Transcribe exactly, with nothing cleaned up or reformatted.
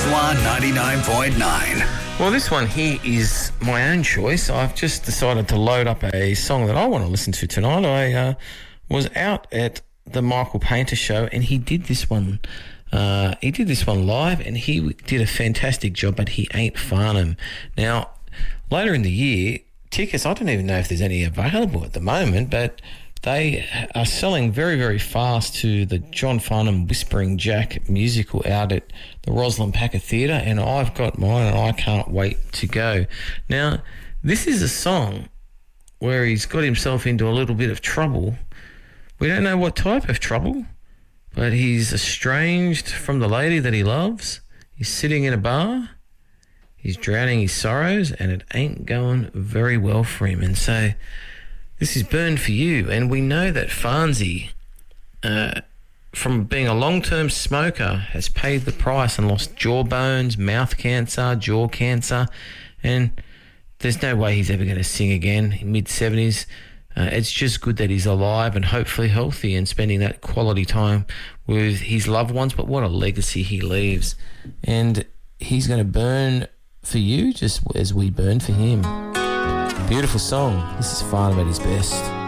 Swan ninety-nine point nine. Well, this one here is my own choice. I've just decided to load up a song that I want to listen to tonight. I uh, was out at the Michael Painter show and he did this one. Uh, he did this one live and he did a fantastic job, but He Ain't Farnham. Now, later in the year, tickets, I don't even know if there's any available at the moment, but they are selling very, very fast to the John Farnham Whispering Jack musical out at the Roslyn Packer Theatre, and I've got mine and I can't wait to go. Now, this is a song where he's got himself into a little bit of trouble. We don't know what type of trouble, but he's estranged from the lady that he loves. He's sitting in a bar. He's drowning his sorrows, and it ain't going very well for him. And so this is Burn For You, and we know that Farnsey, uh, from being a long-term smoker, has paid the price and lost jawbones, mouth cancer, jaw cancer, and there's no way he's ever going to sing again in mid-seventies. Uh, it's just good that he's alive and hopefully healthy and spending that quality time with his loved ones, but what a legacy he leaves. And he's going to burn for you just as we burn for him. Beautiful song. This is Farnham at his best.